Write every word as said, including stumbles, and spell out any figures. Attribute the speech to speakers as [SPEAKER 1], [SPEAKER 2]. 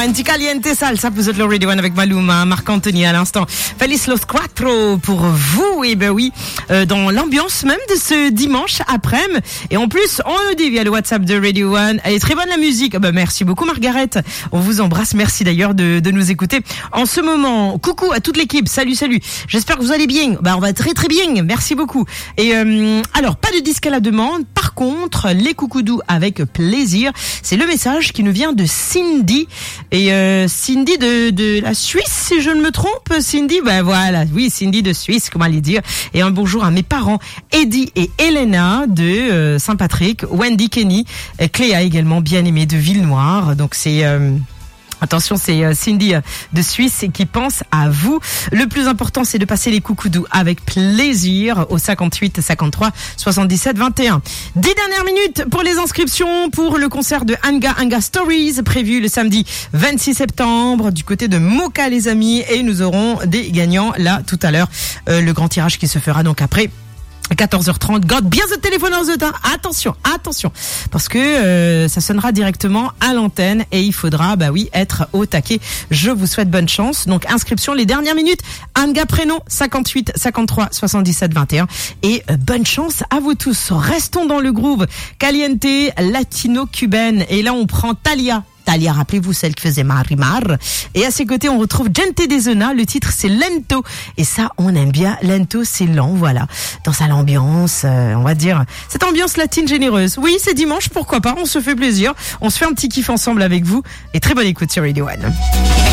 [SPEAKER 1] Anti Caliente Salsa, vous êtes le Radio One avec Maluma, Marc-Anthony à l'instant. Feliz los Cuatro pour vous, et ben oui, euh, dans l'ambiance même de ce dimanche après-midi. Et en plus, on nous dit via le WhatsApp de Radio One, elle est très bonne la musique. Ben merci beaucoup Margaret, on vous embrasse, merci d'ailleurs de, de nous écouter en ce moment. Coucou à toute l'équipe, salut salut, j'espère que vous allez bien. Ben on va très très bien, merci beaucoup. Et euh, alors, pas de disque à la demande, par contre, les coucoudous avec plaisir, c'est le message qui nous vient de Cindy. Et euh, Cindy de, de la Suisse, si je ne me trompe, Cindy, ben voilà, oui, Cindy de Suisse, comment aller dire. Et un bonjour à mes parents, Eddie et Elena de euh, Saint-Patrick, Wendy, Kenny, et Cléa également, bien aimée de Villenoire. Donc c'est... Euh Attention, c'est Cindy de Suisse qui pense à vous. Le plus important, c'est de passer les coucoudous avec plaisir au cinquante-huit cinquante-trois soixante-dix-sept vingt et un. Dix dernières minutes pour les inscriptions pour le concert de Anga Anga Stories prévu le samedi vingt-six septembre du côté de Moka, les amis. Et nous aurons des gagnants là tout à l'heure. Euh, le grand tirage qui se fera donc après quatorze heures trente. Garde bien ce téléphone en zeta. Attention, attention. Parce que euh, ça sonnera directement à l'antenne et il faudra, bah oui, être au taquet. Je vous souhaite bonne chance. Donc, inscription les dernières minutes. Anga prénom, cinquante-huit cinquante-trois soixante-dix-sept vingt et un. Et euh, bonne chance à vous tous. Restons dans le groove. Caliente, latino-cubaine. Et là, on prend Talia. Talia, rappelez-vous celle qui faisait Marimar. Et à ses côtés, on retrouve Gente de Zona. Le titre, c'est Lento. Et ça, on aime bien. Lento, c'est lent, voilà. Dans sa l'ambiance, euh, on va dire, cette ambiance latine généreuse. Oui, c'est dimanche, pourquoi pas. On se fait plaisir. On se fait un petit kiff ensemble avec vous. Et très bonne écoute sur Radio One.